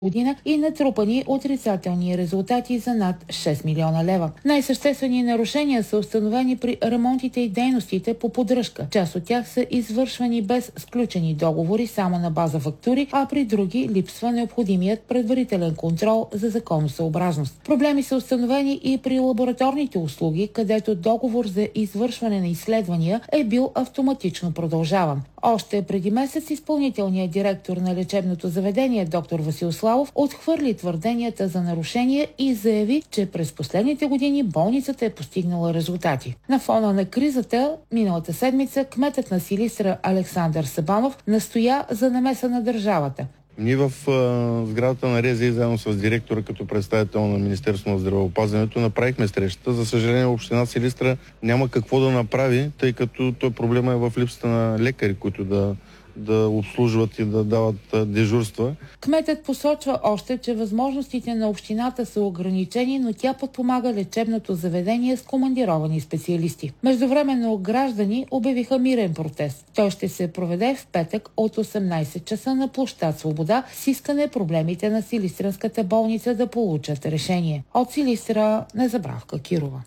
година и натрупани отрицателни резултати за над 6 милиона лева. Най-съществени нарушения са установени при ремонтите и дейностите по поддръжка. Част от тях са извършвани без сключени договори само на база фактури, а при други липсва необходимият предварителен контрол за законосъобразност. Проблеми са установени и при лабораторните услуги, където договор за извършване на изследвания е бил автоматично продължаван. Още преди месец изпълнителният директор на лечебното заведение доктор Васил Славов отхвърли твърденията за нарушения и заяви, че през последните години болницата е постигнала резултати. На фона на кризата, миналата седмица, кметът на Силистра Александър Сабанов настоя за намеса на държавата. Ние в сградата на РЗИ, заедно с директора като представител на Министерството на здравеопазването, направихме срещата. За съжаление, община Силистра няма какво да направи, тъй като той проблема е в липсата на лекари, които да обслужват и да дават дежурства. Кметът посочва още, че възможностите на общината са ограничени, но тя подпомага лечебното заведение с командировани специалисти. Междувременно граждани обявиха мирен протест. Той ще се проведе в петък от 18 часа на площад Свобода с искане проблемите на Силистренската болница да получат решение. От Силистра Незабравка Кирова.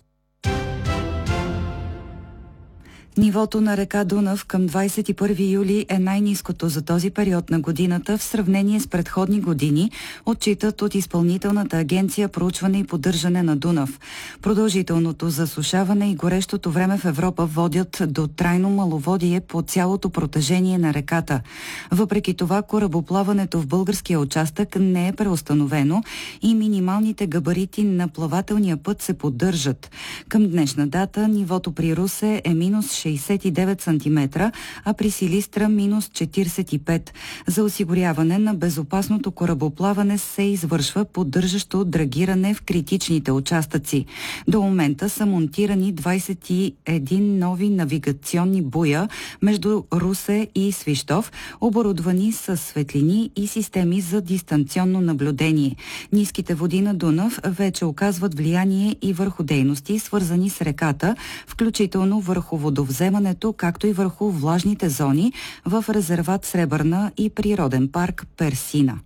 Нивото на река Дунав към 21 юли е най-ниското за този период на годината в сравнение с предходни години, отчитат от Изпълнителната агенция проучване и поддържане на Дунав. Продължителното засушаване и горещото време в Европа водят до трайно маловодие по цялото протежение на реката. Въпреки това, корабоплаването в българския участък не е преустановено и минималните габарити на плавателния път се поддържат. Към днешна дата нивото при Русе е минус 69 см, а при Силистра минус 45. За осигуряване на безопасното корабоплаване се извършва поддържащо драгиране в критичните участъци. До момента са монтирани 21 нови навигационни буя между Русе и Свищов, оборудвани с светлини и системи за дистанционно наблюдение. Ниските води на Дунав вече оказват влияние и върху дейности, свързани с реката, включително върху водовземането, както и върху влажните зони в резерват Сребърна и природен парк Персина.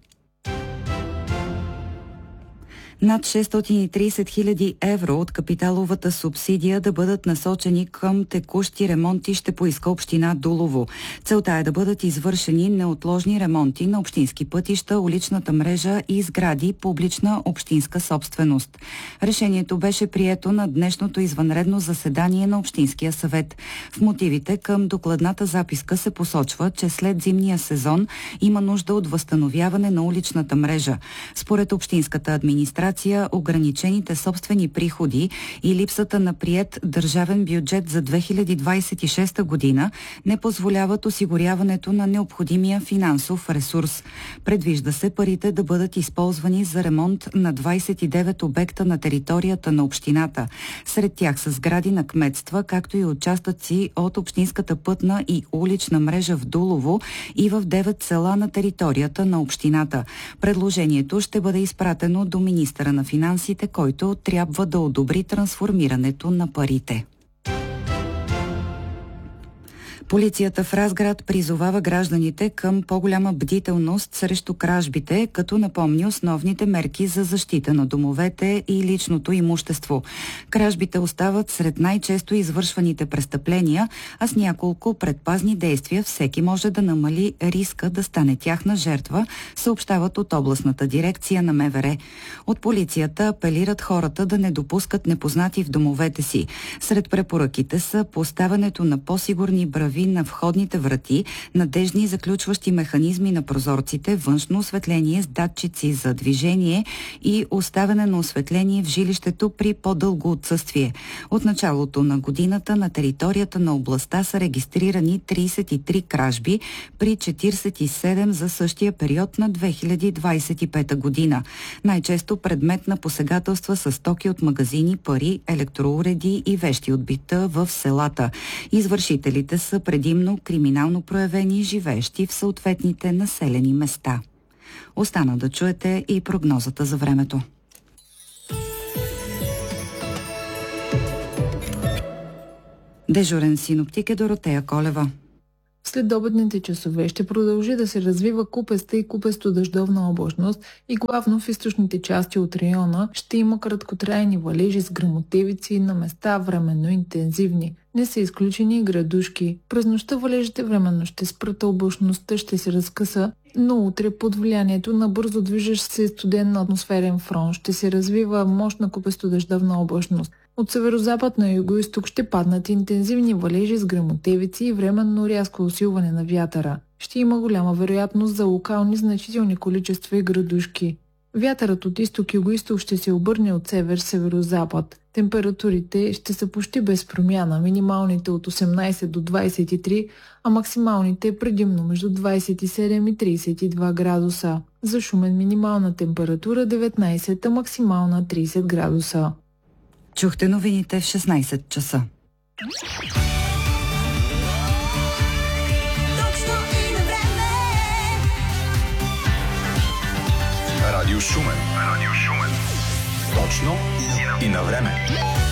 Над 630 хиляди евро от капиталовата субсидия да бъдат насочени към текущи ремонти ще поиска община Дулово. Целта е да бъдат извършени неотложни ремонти на общински пътища, уличната мрежа и сгради публична общинска собственост. Решението беше прието на днешното извънредно заседание на Общинския съвет. В мотивите към докладната записка се посочва, че след зимния сезон има нужда от възстановяване на уличната мрежа. Според общинската администрация, ограничените собствени приходи и липсата на приет държавен бюджет за 2026 година не позволяват осигуряването на необходимия финансов ресурс. Предвижда се парите да бъдат използвани за ремонт на 29 обекта на територията на общината. Сред тях са сгради на кметства, както и участъци от общинската пътна и улична мрежа в Дулово и в 9 села на територията на общината. Предложението ще бъде изпратено до министъра на финансите, който трябва да одобри трансформирането на парите. Полицията в Разград призовава гражданите към по-голяма бдителност срещу кражбите, като напомни основните мерки за защита на домовете и личното имущество. Кражбите остават сред най-често извършваните престъпления, а с няколко предпазни действия всеки може да намали риска да стане тяхна жертва, съобщават от областната дирекция на МВР. От полицията апелират хората да не допускат непознати в домовете си. Сред препоръките са поставянето на по-сигурни брави на входните врати, надеждни заключващи механизми на прозорците, външно осветление с датчици за движение и оставяне на осветление в жилището при по-дълго отсъствие. От началото на годината на територията на областта са регистрирани 33 кражби при 47 за същия период на 2025 година. Най-често предмет на посегателства са стоки от магазини, пари, електроуреди и вещи от бита в селата. Извършителите са предимно криминално проявени, живеещи в съответните населени места. Остана да чуете и прогнозата за времето. Дежурен синоптик е Доротея Колева. След обедните часове ще продължи да се развива купеста и купесто-дъждовна облачност и главно в източните части от района ще има краткотрайни валежи с гръмотевици, на места временно интензивни. Не са изключени и градушки. През нощта валежите временно ще спрат, облачността ще се разкъса, но утре под влиянието на бързо движещ се студен атмосферен фронт ще се развива мощна купесто-дъждовна облачност. От северозапад на югоизток ще паднат интензивни валежи с гръмотевици и временно рязко усилване на вятъра. Ще има голяма вероятност за локални значителни количества и градушки. Вятърът от изток-югоизток ще се обърне от север-северозапад. Температурите ще са почти без промяна, минималните от 18 до 23, а максималните предимно между 27 и 32 градуса. За Шумен минимална температура 19, а максимална 30 градуса. Чухте новините в 16 часа. Радио Шумен. Точно и на време.